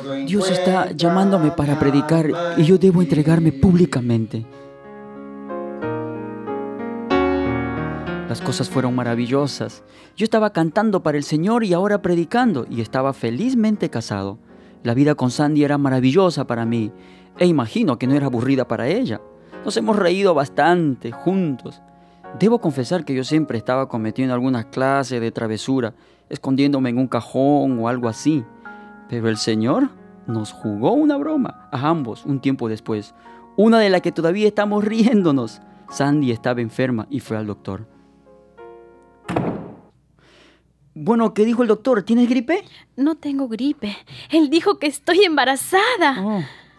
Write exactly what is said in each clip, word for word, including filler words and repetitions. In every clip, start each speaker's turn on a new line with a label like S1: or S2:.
S1: Dios está llamándome para predicar y yo debo entregarme públicamente. Las cosas fueron maravillosas. Yo estaba cantando para el Señor y ahora predicando, y estaba felizmente casado. La vida con Sandy era maravillosa para mí, e imagino que no era aburrida para ella. Nos hemos reído bastante juntos. Debo confesar que yo siempre estaba cometiendo alguna clase de travesura, escondiéndome en un cajón o algo así. Pero el Señor nos jugó una broma a ambos un tiempo después, una de la que todavía estamos riéndonos. Sandy estaba enferma y fue al doctor. Bueno, ¿qué dijo el doctor? ¿Tienes gripe?
S2: No tengo gripe. Él dijo que estoy embarazada.
S1: Oh.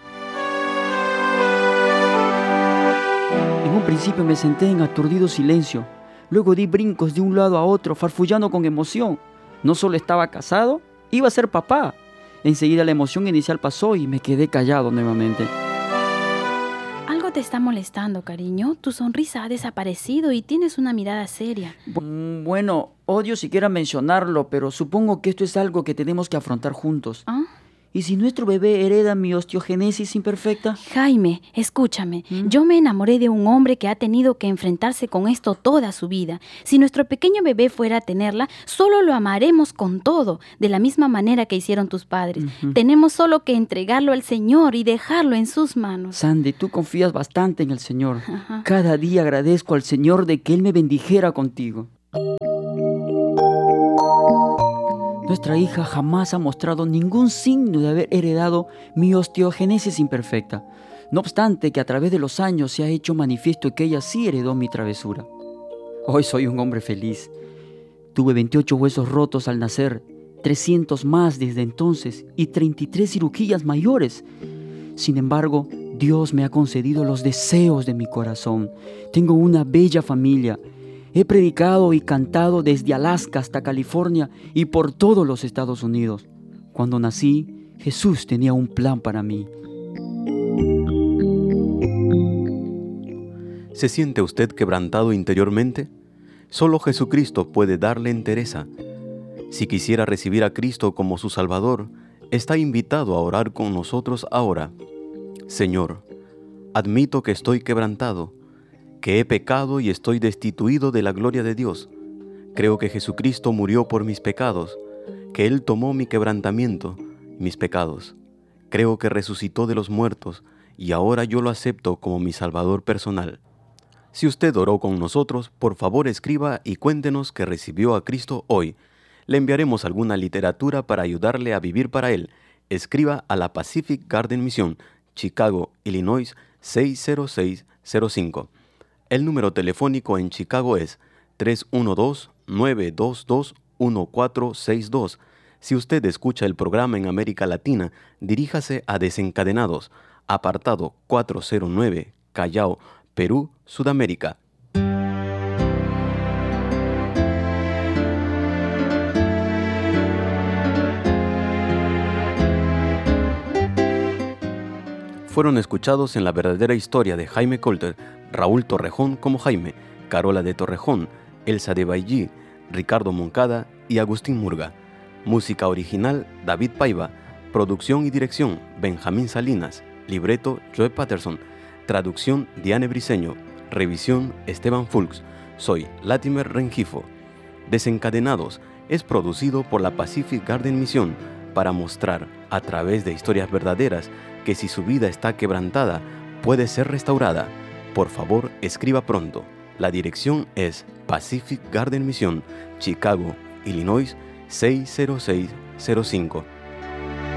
S1: En un principio me senté en aturdido silencio. Luego di brincos de un lado a otro, farfullando con emoción. No solo estaba casado, iba a ser papá. Enseguida la emoción inicial pasó y me quedé callado nuevamente.
S2: Algo te está molestando, cariño. Tu sonrisa ha desaparecido y tienes una mirada seria.
S1: Bueno, odio siquiera mencionarlo, pero supongo que esto es algo que tenemos que afrontar juntos.
S2: ¿Ah?
S1: ¿Y si nuestro bebé hereda mi osteogénesis imperfecta?
S2: Jaime, escúchame.
S1: ¿Mm?
S2: Yo me enamoré de un hombre que ha tenido que enfrentarse con esto toda su vida. Si nuestro pequeño bebé fuera a tenerla, solo lo amaremos con todo, de la misma manera que hicieron tus padres.
S1: Uh-huh.
S2: Tenemos solo que entregarlo al Señor y dejarlo en sus manos.
S1: Sandy, tú confías bastante en el Señor.
S2: Ajá.
S1: Cada día agradezco al Señor de que Él me bendijera contigo. Nuestra hija jamás ha mostrado ningún signo de haber heredado mi osteogénesis imperfecta. No obstante que a través de los años se ha hecho manifiesto que ella sí heredó mi travesura. Hoy soy un hombre feliz. Tuve veintiocho huesos rotos al nacer, trescientos más desde entonces y treinta y tres cirugías mayores. Sin embargo, Dios me ha concedido los deseos de mi corazón. Tengo una bella familia. He predicado y cantado desde Alaska hasta California y por todos los Estados Unidos. Cuando nací, Jesús tenía un plan para mí.
S3: ¿Se siente usted quebrantado interiormente? Solo Jesucristo puede darle entereza. Si quisiera recibir a Cristo como su Salvador, está invitado a orar con nosotros ahora. Señor, admito que estoy quebrantado, que he pecado y estoy destituido de la gloria de Dios. Creo que Jesucristo murió por mis pecados, que Él tomó mi quebrantamiento, mis pecados. Creo que resucitó de los muertos y ahora yo lo acepto como mi Salvador personal. Si usted oró con nosotros, por favor escriba y cuéntenos que recibió a Cristo hoy. Le enviaremos alguna literatura para ayudarle a vivir para Él. Escriba a la Pacific Garden Mission, Chicago, Illinois seis cero seis cero cinco. El número telefónico en Chicago es tres uno dos, nueve dos dos, uno cuatro seis dos. Si usted escucha el programa en América Latina, diríjase a Desencadenados, apartado cuatrocientos nueve, Callao, Perú, Sudamérica. Fueron escuchados en la verdadera historia de Jaime Colter, Raúl Torrejón como Jaime, Carola de Torrejón, Elsa de Bailly, Ricardo Moncada y Agustín Murga. Música original, David Paiva. Producción y dirección, Benjamín Salinas. Libreto, Joe Patterson. Traducción, Diane Briceño. Revisión, Esteban Fulks. Soy Latimer Rengifo. Desencadenados es producido por la Pacific Garden Mission para mostrar, a través de historias verdaderas, que si su vida está quebrantada, puede ser restaurada. Por favor, escriba pronto. La dirección es Pacific Garden Mission, Chicago, Illinois seis cero seis cero cinco.